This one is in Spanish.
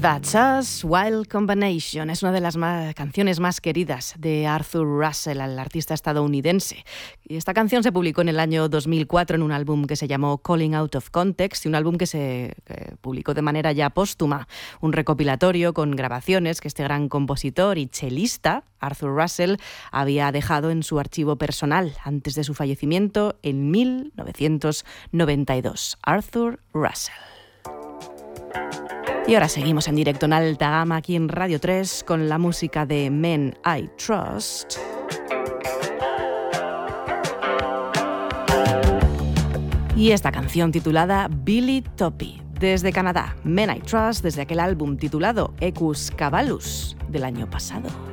That's Us, Wild Combination. Es una de las canciones más queridas de Arthur Russell, el artista estadounidense. Y esta canción se publicó en el año 2004 en un álbum que se llamó Calling Out of Context, y un álbum que se publicó de manera ya póstuma, un recopilatorio con grabaciones que este gran compositor y chelista, Arthur Russell, había dejado en su archivo personal antes de su fallecimiento en 1992. Arthur Russell. Y ahora seguimos en directo en alta gama aquí en Radio 3 con la música de Men I Trust. Y esta canción titulada Billy Toppy, desde Canadá. Men I Trust, desde aquel álbum titulado Ecus Caballus del año pasado.